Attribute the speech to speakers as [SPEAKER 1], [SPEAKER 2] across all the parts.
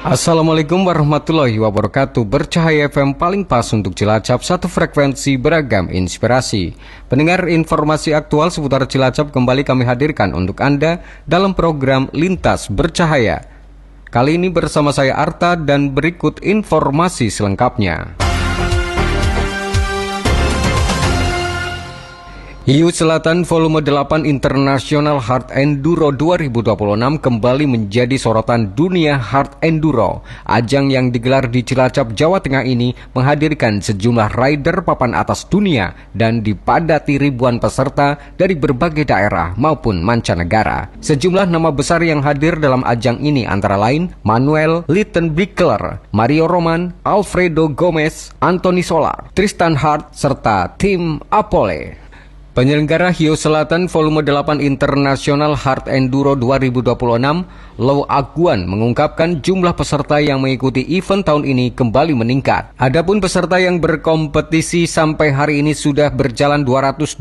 [SPEAKER 1] Assalamualaikum warahmatullahi wabarakatuh. Bercahaya FM paling pas untuk Cilacap, satu frekuensi beragam inspirasi. Pendengar, informasi aktual seputar Cilacap kembali kami hadirkan untuk Anda dalam program Lintas Bercahaya. Kali ini bersama saya Arta dan berikut informasi selengkapnya. Hiu Selatan Volume 8 International Hard Enduro 2026 kembali menjadi sorotan dunia hard enduro. Ajang yang digelar di Cilacap, Jawa Tengah ini menghadirkan sejumlah rider papan atas dunia dan dipadati ribuan peserta dari berbagai daerah maupun mancanegara. Sejumlah nama besar yang hadir dalam ajang ini antara lain Manuel Littenbichler, Mario Roman, Alfredo Gomez, Anthony Solar, Tristan Hart, serta tim Apole. Penyelenggara Hiu Selatan Volume 8 International Hard Enduro 2026, Lau Aguan, mengungkapkan jumlah peserta yang mengikuti event tahun ini kembali meningkat. Adapun peserta yang berkompetisi sampai hari ini sudah berjalan 289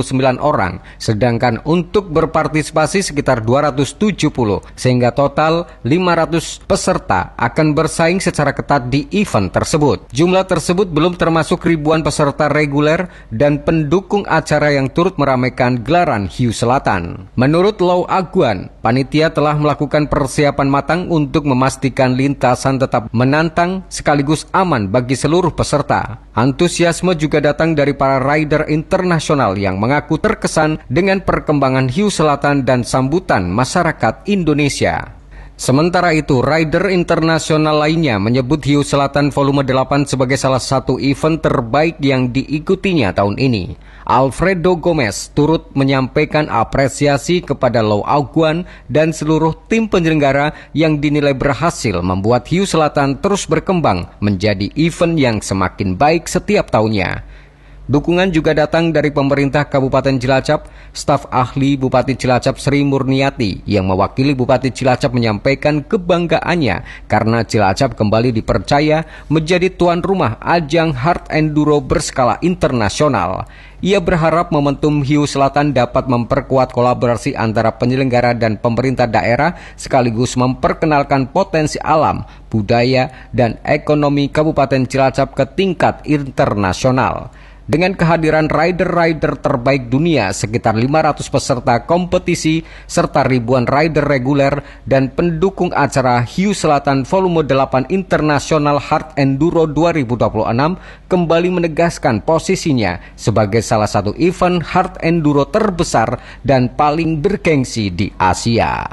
[SPEAKER 1] orang, sedangkan untuk berpartisipasi sekitar 270, sehingga total 500 peserta akan bersaing secara ketat di event tersebut. Jumlah tersebut belum termasuk ribuan peserta reguler dan pendukung acara yang turut meramaikan gelaran Hiu Selatan. Menurut Lau Aguan, panitia telah melakukan persiapan matang untuk memastikan lintasan tetap menantang sekaligus aman bagi seluruh peserta. Antusiasme juga datang dari para rider internasional yang mengaku terkesan dengan perkembangan Hiu Selatan dan sambutan masyarakat Indonesia. Sementara itu, rider internasional lainnya menyebut Hiu Selatan Volume 8 sebagai salah satu event terbaik yang diikutinya tahun ini. Alfredo Gomez turut menyampaikan apresiasi kepada Lau Aguan dan seluruh tim penyelenggara yang dinilai berhasil membuat Hiu Selatan terus berkembang menjadi event yang semakin baik setiap tahunnya. Dukungan juga datang dari pemerintah Kabupaten Cilacap. Staf ahli Bupati Cilacap Sri Murniati yang mewakili Bupati Cilacap menyampaikan kebanggaannya karena Cilacap kembali dipercaya menjadi tuan rumah ajang hard enduro berskala internasional. Ia berharap momentum Hiu Selatan dapat memperkuat kolaborasi antara penyelenggara dan pemerintah daerah sekaligus memperkenalkan potensi alam, budaya, dan ekonomi Kabupaten Cilacap ke tingkat internasional. Dengan kehadiran rider-rider terbaik dunia, sekitar 500 peserta kompetisi, serta ribuan rider reguler dan pendukung acara Hiu Selatan Volume 8 International Hard Enduro 2026 kembali menegaskan posisinya sebagai salah satu event hard enduro terbesar dan paling bergengsi di Asia.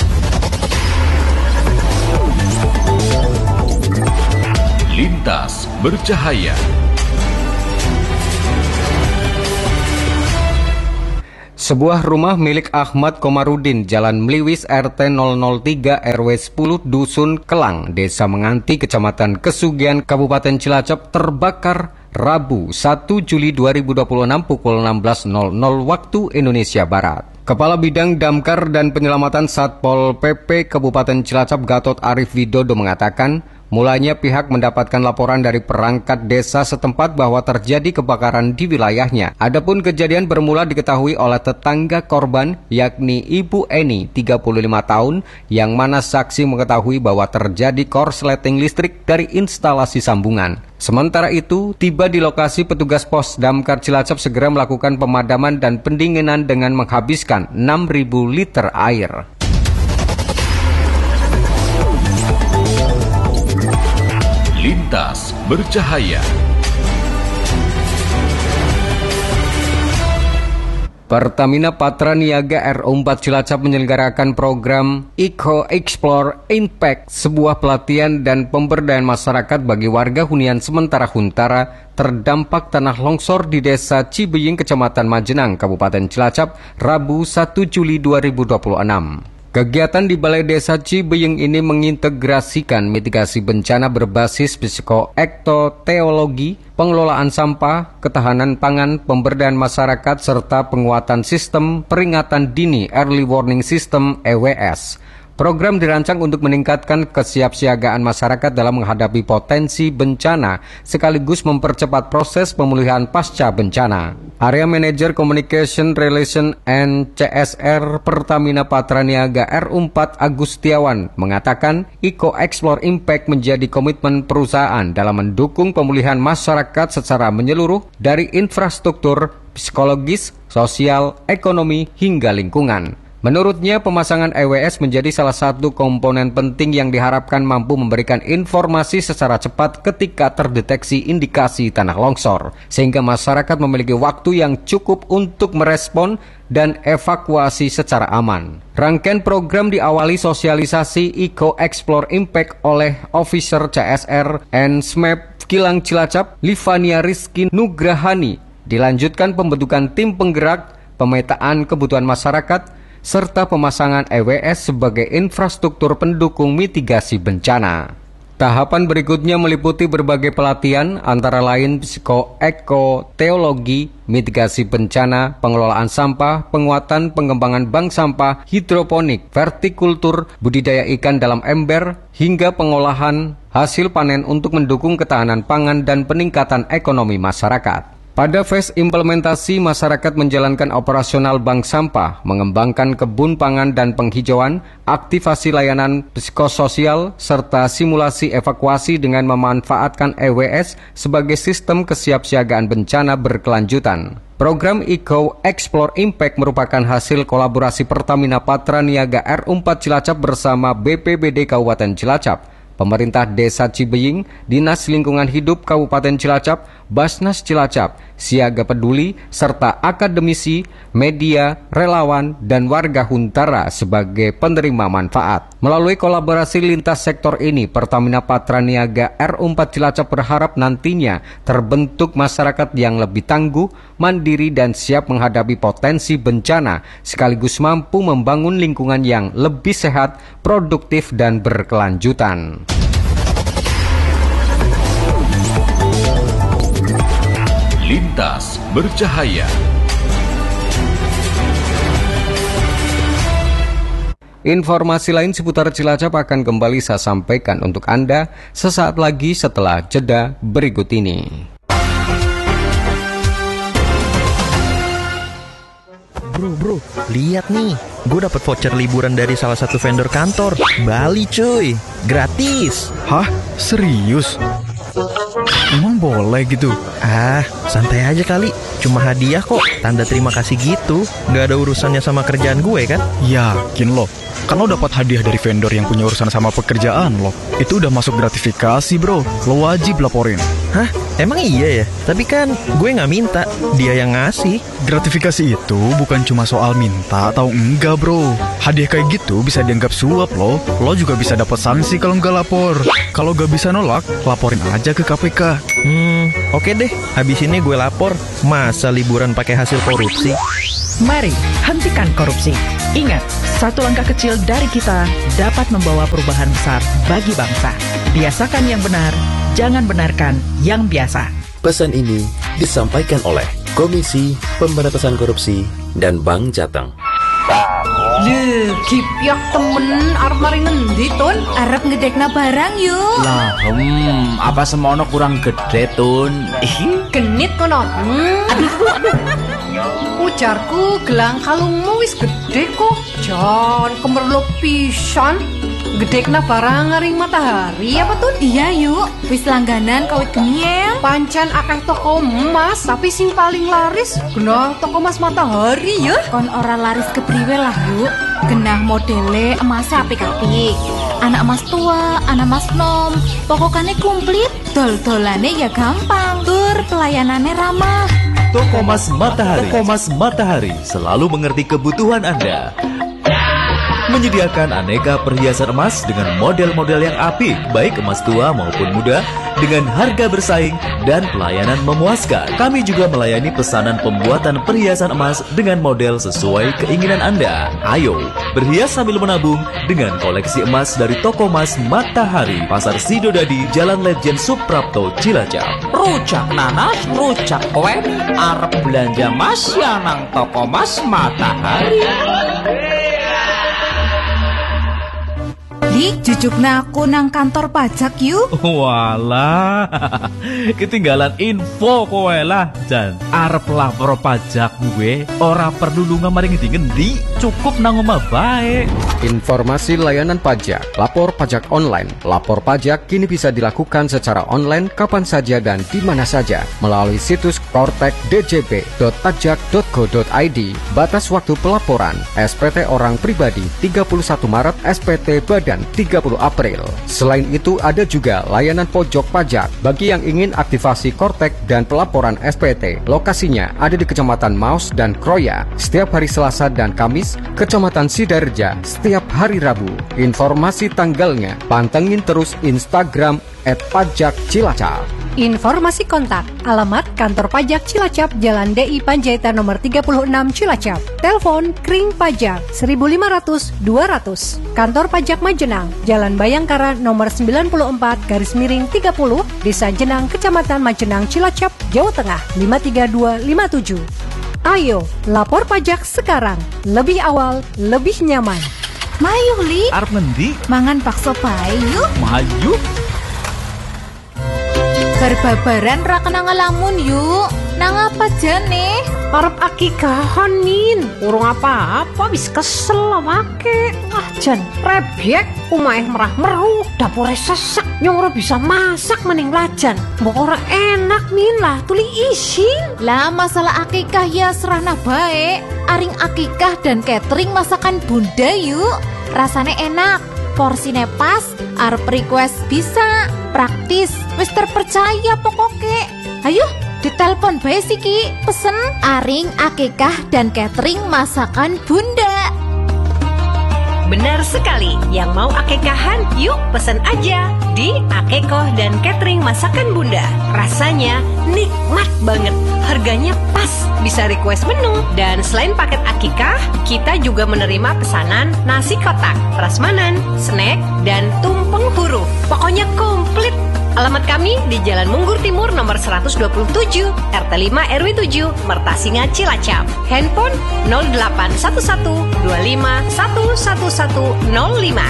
[SPEAKER 2] Lintas Bercahaya.
[SPEAKER 1] Sebuah rumah milik Ahmad Komarudin, Jalan Mliwis RT 003 RW 10 Dusun Kelang, Desa Menganti, Kecamatan Kesugian, Kabupaten Cilacap terbakar Rabu 1 Juli 2026 pukul 16.00 waktu Indonesia Barat. Kepala Bidang Damkar dan Penyelamatan Satpol PP Kabupaten Cilacap Gatot Arif Widodo mengatakan, mulanya pihak mendapatkan laporan dari perangkat desa setempat bahwa terjadi kebakaran di wilayahnya. Adapun kejadian bermula diketahui oleh tetangga korban, yakni Ibu Eni, 35 tahun, yang mana saksi mengetahui bahwa terjadi korsleting listrik dari instalasi sambungan. Sementara itu, tiba di lokasi petugas pos Damkar Cilacap segera melakukan pemadaman dan pendinginan dengan menghabiskan 6.000 liter air.
[SPEAKER 2] Lintas Bercahaya.
[SPEAKER 1] Pertamina Patraniaga RO4 Cilacap menyelenggarakan program Eco Explore Impact, sebuah pelatihan dan pemberdayaan masyarakat bagi warga hunian sementara Huntara terdampak tanah longsor di Desa Cibeying, Kecamatan Majenang, Kabupaten Cilacap, Rabu 1 Juli 2026. Kegiatan di Balai Desa Cibeying ini mengintegrasikan mitigasi bencana berbasis psikoektoteologi, pengelolaan sampah, ketahanan pangan, pemberdayaan masyarakat, serta penguatan sistem peringatan dini Early Warning System EWS. Program dirancang untuk meningkatkan kesiapsiagaan masyarakat dalam menghadapi potensi bencana, sekaligus mempercepat proses pemulihan pasca bencana. Area Manager Communication Relation and CSR Pertamina Patraniaga R4 Agustiawan mengatakan Eco Explore Impact menjadi komitmen perusahaan dalam mendukung pemulihan masyarakat secara menyeluruh dari infrastruktur, psikologis, sosial, ekonomi, hingga lingkungan. Menurutnya, pemasangan EWS menjadi salah satu komponen penting yang diharapkan mampu memberikan informasi secara cepat ketika terdeteksi indikasi tanah longsor, sehingga masyarakat memiliki waktu yang cukup untuk merespon dan evakuasi secara aman. Rangkaian program diawali sosialisasi Eco Explore Impact oleh Officer CSR and SMAP Kilang Cilacap, Livania Rizky Nugrahani. Dilanjutkan pembentukan tim penggerak, pemetaan kebutuhan masyarakat, serta pemasangan EWS sebagai infrastruktur pendukung mitigasi bencana. Tahapan berikutnya meliputi berbagai pelatihan, antara lain psikoekoteologi, mitigasi bencana, pengelolaan sampah, penguatan pengembangan bank sampah, hidroponik, vertikultur, budidaya ikan dalam ember, hingga pengolahan hasil panen untuk mendukung ketahanan pangan dan peningkatan ekonomi masyarakat. Pada fase implementasi, masyarakat menjalankan operasional bank sampah, mengembangkan kebun pangan dan penghijauan, aktivasi layanan psikososial, serta simulasi evakuasi dengan memanfaatkan EWS sebagai sistem kesiapsiagaan bencana berkelanjutan. Program Eco Explore Impact merupakan hasil kolaborasi Pertamina Patraniaga R4 Cilacap bersama BPBD Kabupaten Cilacap, Pemerintah Desa Cibeying, Dinas Lingkungan Hidup Kabupaten Cilacap, Basnas Cilacap, Siaga Peduli, serta akademisi, media, relawan, dan warga Huntara sebagai penerima manfaat. Melalui kolaborasi lintas sektor ini, Pertamina Patraniaga R4 Cilacap berharap nantinya terbentuk masyarakat yang lebih tangguh, mandiri, dan siap menghadapi potensi bencana, sekaligus mampu membangun lingkungan yang lebih sehat, produktif, dan berkelanjutan.
[SPEAKER 2] Lintas bercahaya.
[SPEAKER 1] Informasi lain seputar Cilacap akan kembali saya sampaikan untuk Anda sesaat lagi setelah jeda berikut ini.
[SPEAKER 3] Bro, lihat nih, gue dapet voucher liburan dari salah satu vendor kantor. Bali cuy, gratis.
[SPEAKER 4] Hah? Serius? Emang boleh gitu?
[SPEAKER 3] Santai aja kali. Cuma hadiah kok, tanda terima kasih gitu. Gak ada urusannya sama kerjaan gue kan?
[SPEAKER 4] Yakin lo? Kan lo dapat hadiah dari vendor yang punya urusan sama pekerjaan lo. Itu udah masuk gratifikasi bro. Lo wajib laporin.
[SPEAKER 3] Hah? Emang iya ya? Tapi kan gue gak minta, dia yang ngasih.
[SPEAKER 4] Gratifikasi itu bukan cuma soal minta atau enggak bro. Hadiah kayak gitu bisa dianggap suap lo. Lo juga bisa dapat sanksi kalau nggak lapor. Kalau gak bisa nolak, laporin aja ke KPK.
[SPEAKER 3] Oke deh, habis ini gue lapor. Masa liburan pakai hasil korupsi?
[SPEAKER 5] Mari hentikan korupsi. Ingat, satu langkah kecil dari kita dapat membawa perubahan besar bagi bangsa. Biasakan yang benar, jangan benarkan yang biasa.
[SPEAKER 6] Pesan ini disampaikan oleh Komisi Pemberantasan Korupsi dan Bank Jateng.
[SPEAKER 7] Kipyak temen arep mari ngendi Tun?
[SPEAKER 8] Arep ngedekna barang yuk.
[SPEAKER 9] Lah, apa semono kurang gede Tun?
[SPEAKER 7] Genit kono. Ujarku gelang kalungmu wis gede kok. Jan kemerluk pisan. Gedekna barang ngaring matahari apa Tun?
[SPEAKER 8] Iya yuk, wis langganan kawit geniel.
[SPEAKER 7] Pancen akeh toko emas, tapi sing paling laris genah toko emas matahari ya.
[SPEAKER 8] Kon ora laris kepriwe lah yuk. Genah modele emasnya apik-apik. Anak emas tua, anak emas nom, pokoknya komplit. Dol-dolane ya gampang, tur pelayanannya ramah.
[SPEAKER 10] Toko Emas Matahari. Toko Emas Matahari selalu mengerti kebutuhan Anda. Menyediakan aneka perhiasan emas dengan model-model yang apik, baik emas tua maupun muda, dengan harga bersaing dan pelayanan memuaskan. Kami juga melayani pesanan pembuatan perhiasan emas dengan model sesuai keinginan Anda. Ayo, berhias sambil menabung dengan koleksi emas dari Toko Emas Matahari, Pasar Sidodadi, Jalan Letjen Suprapto, Cilacap.
[SPEAKER 9] Rujak nanas, rujak weni, arep belanja emas ya nang Toko Emas Matahari.
[SPEAKER 8] Li, jujukna aku nang kantor pajak yuk.
[SPEAKER 10] Walah, ketinggalan info kowe lah, Jan. Arep lapor pajak gue, ora perlu lunga mari ngendi-ngendi, cukup nang omah bae.
[SPEAKER 1] Informasi layanan pajak, lapor pajak online. Lapor pajak kini bisa dilakukan secara online kapan saja dan di mana saja melalui situs kortekdjp.pajak.go.id. Batas waktu pelaporan SPT orang pribadi 31 Maret, SPT Badan 30 April. Selain itu ada juga layanan pojok pajak bagi yang ingin aktivasi Kortek dan pelaporan SPT. Lokasinya ada di Kecamatan Maus dan Kroya setiap hari Selasa dan Kamis, Kecamatan Sidareja setiap hari Rabu. Informasi tanggalnya pantengin terus Instagram @pajakcilacap.
[SPEAKER 7] Informasi kontak, alamat Kantor Pajak Cilacap, Jalan DI Panjaitan nomor 36 Cilacap. Telepon Kring Pajak 1500-200. Kantor Pajak Majenang, Jalan Bayangkara nomor 94/30, Desa Jenang, Kecamatan Majenang, Cilacap, Jawa Tengah 53257. Ayo, lapor pajak sekarang. Lebih awal, lebih nyaman.
[SPEAKER 8] Mayu Li,
[SPEAKER 10] Arep ngendi?
[SPEAKER 8] mangan bakso bae yuk.
[SPEAKER 10] Mayu.
[SPEAKER 8] Berbabaran ra kena ngelamun yuk. Nang apa jane?
[SPEAKER 7] Arep akikahan Nin, urung apa-apa wis kesel make. Jan rebek, omahe merah-meru, dapure sesek, nyong ora bisa masak mending lajan. Mbok ora enak Nin lah, tuli isin.
[SPEAKER 8] Lah masalah akikah ya serana bae. Aring akikah dan catering masakan bunda yuk. Rasane enak, porsine pas, arep request bisa, praktis, wis terpercaya pokoknya. Ayo ditelepon bae siki, pesen aring akikah dan catering masakan bunda.
[SPEAKER 7] Benar sekali, yang mau akikahan yuk pesen aja di Akekoh dan Catering Masakan Bunda. Rasanya nikmat banget, harganya pas, bisa request menu. Dan selain paket akikah, kita juga menerima pesanan nasi kotak, prasmanan, snack, dan tumpeng huruf. Pokoknya komplit. Alamat kami di Jalan Munggur Timur nomor 127, RT 5 RW 7, Mertasinga, Cilacap. Handphone 0811 25 11105.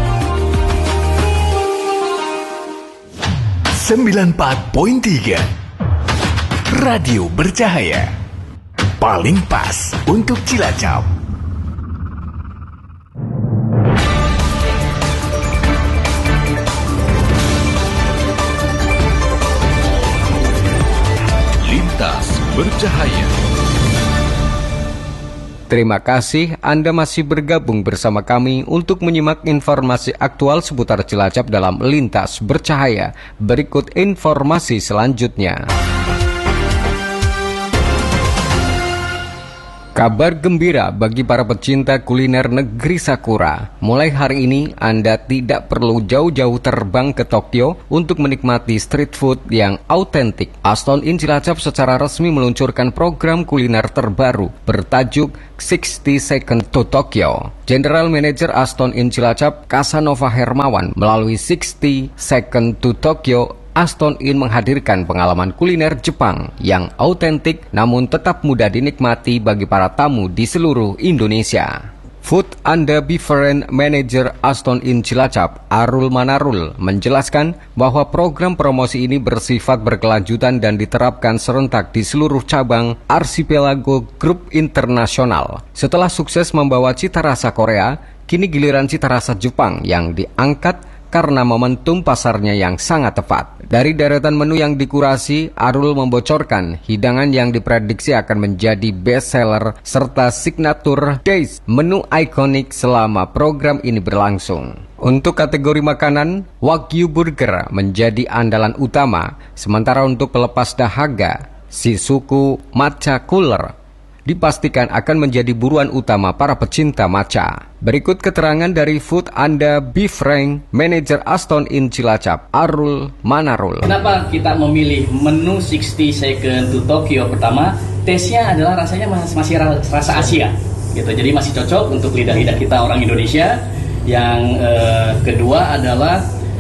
[SPEAKER 2] 94.3 Radio Bercahaya, paling pas untuk Cilacap. Lintas Bercahaya.
[SPEAKER 1] Terima kasih Anda masih bergabung bersama kami untuk menyimak informasi aktual seputar Cilacap dalam Lintas Bercahaya. Berikut informasi selanjutnya. Kabar gembira bagi para pecinta kuliner negeri Sakura. Mulai hari ini Anda tidak perlu jauh-jauh terbang ke Tokyo untuk menikmati street food yang autentik. Aston Inn Cilacap secara resmi meluncurkan program kuliner terbaru bertajuk 60 Second to Tokyo. General Manager Aston Inn Cilacap, Kasanova Hermawan, melalui 60 Second to Tokyo, Aston Inn menghadirkan pengalaman kuliner Jepang yang autentik namun tetap mudah dinikmati bagi para tamu di seluruh Indonesia. Food and Beverage Manager Aston Inn Cilacap, Arul Manarul, menjelaskan bahwa program promosi ini bersifat berkelanjutan dan diterapkan serentak di seluruh cabang Archipelago Group Internasional. Setelah sukses membawa cita rasa Korea, kini giliran cita rasa Jepang yang diangkat karena momentum pasarnya yang sangat tepat. Dari deretan menu yang dikurasi, Arul membocorkan hidangan yang diprediksi akan menjadi best seller serta signature days menu ikonik selama program ini berlangsung. Untuk kategori makanan, Wagyu Burger menjadi andalan utama, sementara untuk pelepas dahaga, Shizuku Matcha Cooler dipastikan akan menjadi buruan utama para pecinta matcha. Berikut keterangan dari Food and Beverage Manager Aston Inn Cilacap, Arul Manarul.
[SPEAKER 11] Kenapa kita memilih menu 60 Second to Tokyo? Pertama, taste-nya adalah rasanya masih rasa Asia, gitu. Jadi masih cocok untuk lidah-lidah kita orang Indonesia. Yang kedua adalah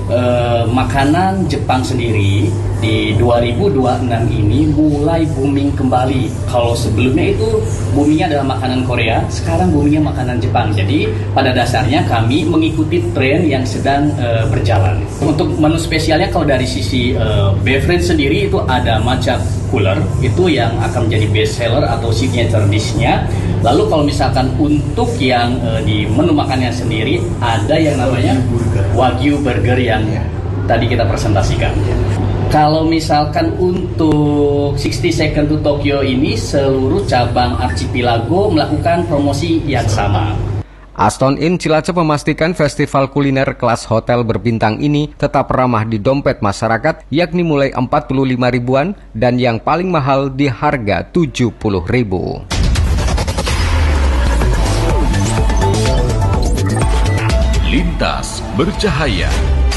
[SPEAKER 11] makanan Jepang sendiri di 2026 ini mulai booming kembali. Kalau sebelumnya itu boomingnya adalah makanan Korea, sekarang boomingnya makanan Jepang. Jadi pada dasarnya kami mengikuti tren yang sedang berjalan. Untuk menu spesialnya kalau dari sisi beverage sendiri itu ada matcha cooler, itu yang akan menjadi best seller atau signature dish-nya. Lalu kalau misalkan untuk yang di menu makannya sendiri ada yang namanya Wagyu Burger yang tadi kita presentasikan. Kalau misalkan untuk 60 Second to Tokyo ini seluruh cabang Archipelago melakukan promosi yang sama.
[SPEAKER 1] Aston Inn Cilacap memastikan festival kuliner kelas hotel berbintang ini tetap ramah di dompet masyarakat, yakni mulai 45 ribuan dan yang paling mahal di harga 70 ribu.
[SPEAKER 2] Lintas bercahaya.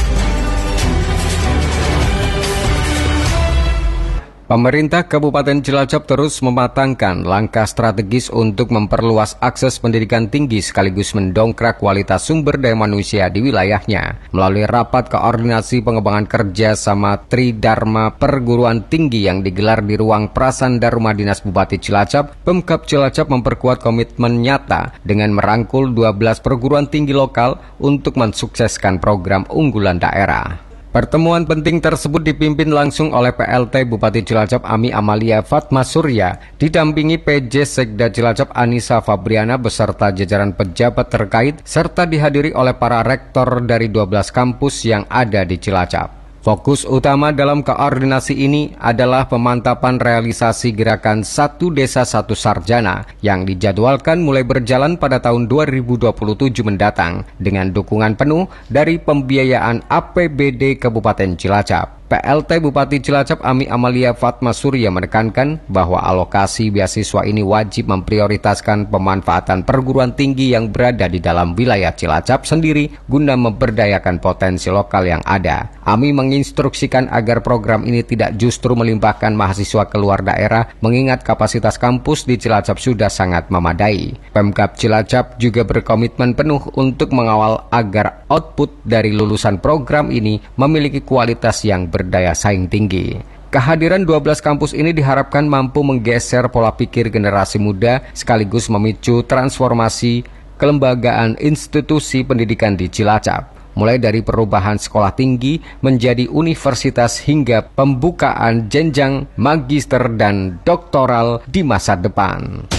[SPEAKER 1] Pemerintah Kabupaten Cilacap terus mematangkan langkah strategis untuk memperluas akses pendidikan tinggi sekaligus mendongkrak kualitas sumber daya manusia di wilayahnya. Melalui rapat koordinasi pengembangan kerja sama Tridharma Perguruan Tinggi yang digelar di ruang Prasanda Rumah Dinas Bupati Cilacap, Pemkab Cilacap memperkuat komitmen nyata dengan merangkul 12 perguruan tinggi lokal untuk mensukseskan program unggulan daerah. Pertemuan penting tersebut dipimpin langsung oleh PLT Bupati Cilacap Ami Amalia Fatma Surya, didampingi PJ Sekda Cilacap Anissa Fabriana beserta jajaran pejabat terkait, serta dihadiri oleh para rektor dari 12 kampus yang ada di Cilacap. Fokus utama dalam koordinasi ini adalah pemantapan realisasi gerakan Satu Desa Satu Sarjana yang dijadwalkan mulai berjalan pada tahun 2027 mendatang dengan dukungan penuh dari pembiayaan APBD Kabupaten Cilacap. PLT Bupati Cilacap Ami Amalia Fatma Surya menekankan bahwa alokasi beasiswa ini wajib memprioritaskan pemanfaatan perguruan tinggi yang berada di dalam wilayah Cilacap sendiri guna memberdayakan potensi lokal yang ada. Ami menginstruksikan agar program ini tidak justru melimpahkan mahasiswa keluar daerah mengingat kapasitas kampus di Cilacap sudah sangat memadai. Pemkab Cilacap juga berkomitmen penuh untuk mengawal agar output dari lulusan program ini memiliki kualitas yang berdaya saing tinggi. Kehadiran 12 kampus ini diharapkan mampu menggeser pola pikir generasi muda sekaligus memicu transformasi kelembagaan institusi pendidikan di Cilacap, mulai dari perubahan sekolah tinggi menjadi universitas hingga pembukaan jenjang magister dan doktoral di masa depan.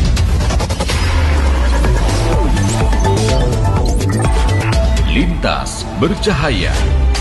[SPEAKER 2] Lintas bercahaya.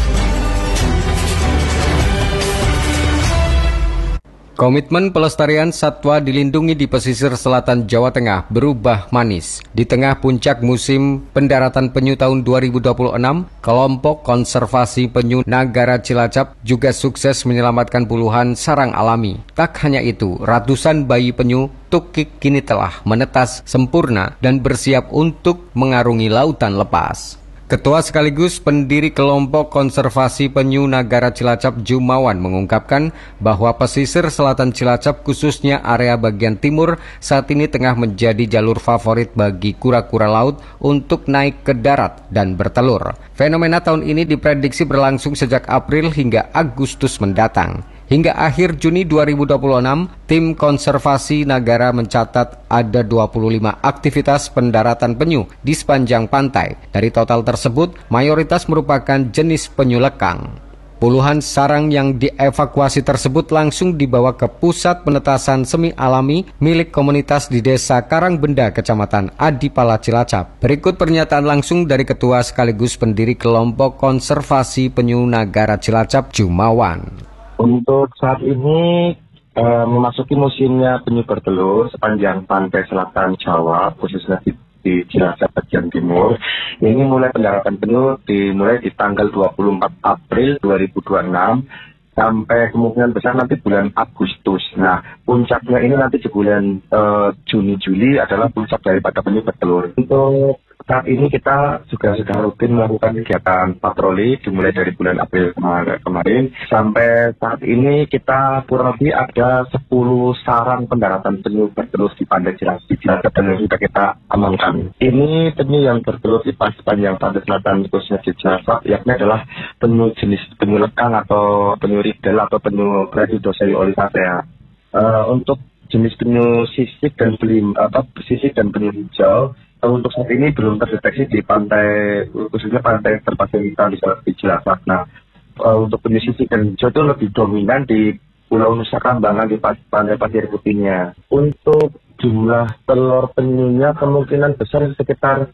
[SPEAKER 1] Komitmen pelestarian satwa dilindungi di pesisir selatan Jawa Tengah berubah manis. Di tengah puncak musim pendaratan penyu tahun 2026, kelompok konservasi penyu Nagara Cilacap juga sukses menyelamatkan puluhan sarang alami. Tak hanya itu, ratusan bayi penyu tukik kini telah menetas sempurna dan bersiap untuk mengarungi lautan lepas. Ketua sekaligus pendiri kelompok konservasi penyu Nagara Cilacap Jumawan mengungkapkan bahwa pesisir selatan Cilacap khususnya area bagian timur saat ini tengah menjadi jalur favorit bagi kura-kura laut untuk naik ke darat dan bertelur. Fenomena tahun ini diprediksi berlangsung sejak April hingga Agustus mendatang. Hingga akhir Juni 2026, tim konservasi Nagara mencatat ada 25 aktivitas pendaratan penyu di sepanjang pantai. Dari total tersebut, mayoritas merupakan jenis penyu lekang. Puluhan sarang yang dievakuasi tersebut langsung dibawa ke pusat penetasan semi alami milik komunitas di Desa Karangbenda, Kecamatan Adipala, Cilacap. Berikut pernyataan langsung dari Ketua sekaligus pendiri kelompok konservasi penyu Nagara Cilacap, Jumawan.
[SPEAKER 12] Untuk saat ini memasuki musimnya penyu bertelur sepanjang pantai selatan Jawa, khususnya di Cilacap bagian timur. Ini mulai pendaratan penyu dimulai di tanggal 24 April 2026 sampai kemungkinan besar nanti bulan Agustus. Nah, puncaknya ini nanti di bulan Juni-Juli adalah puncak daripada penyu bertelur. Untuk saat ini kita juga sudah rutin melakukan kegiatan patroli dimulai dari bulan April kemarin. Sampai saat ini kita kurang lebih ada 10 sarang pendaratan penyu bertelur di Pantai Cilacap dan yang sudah kita amankan. Ini penyu yang bertelur di sepanjang pantai selatan khususnya di Cilacap, yakni adalah penyu jenis penyu lekang atau penyu ridel atau penyu Brachydoceri olisacea. Untuk jenis penyu sisik dan penyu hijau untuk saat ini belum terdeteksi di pantai, khususnya pantai terpasang kita di Cilacap. Nah, untuk penyu sisik dan hijau itu lebih dominan di Pulau Nusa Kambangan di pantai pasir putihnya. Untuk jumlah telur penyunya kemungkinan besar sekitar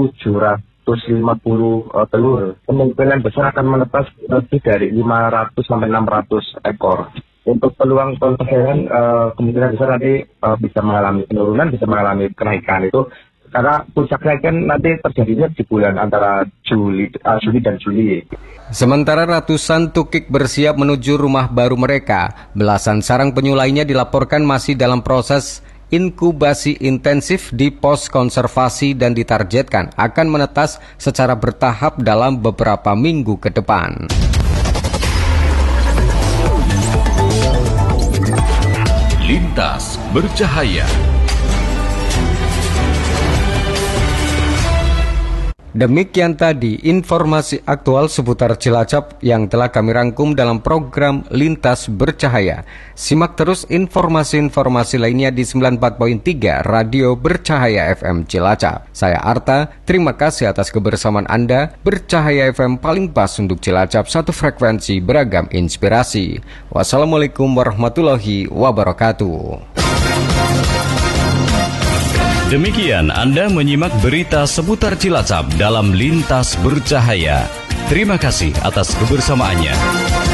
[SPEAKER 12] 750 telur. Kemungkinan besar akan menetas lebih dari 500 sampai 600 ekor. Untuk peluang konservasi kemungkinan besar nanti bisa mengalami penurunan, bisa mengalami kenaikan itu. Karena puncaknya kan nanti terjadinya di bulan antara Juni dan Juli.
[SPEAKER 1] Sementara ratusan tukik bersiap menuju rumah baru mereka, belasan sarang penyu lainnya dilaporkan masih dalam proses inkubasi intensif di pos konservasi dan ditargetkan akan menetas secara bertahap dalam beberapa minggu ke depan.
[SPEAKER 2] Lintas Bercahaya.
[SPEAKER 1] Demikian tadi informasi aktual seputar Cilacap yang telah kami rangkum dalam program Lintas Bercahaya. Simak terus informasi-informasi lainnya di 94.3 Radio Bercahaya FM Cilacap. Saya Arta, terima kasih atas kebersamaan Anda. Bercahaya FM paling pas untuk Cilacap, satu frekuensi beragam inspirasi. Wassalamualaikum warahmatullahi wabarakatuh.
[SPEAKER 2] Demikian Anda menyimak berita seputar Cilacap dalam Lintas Bercahaya. Terima kasih atas kebersamaannya.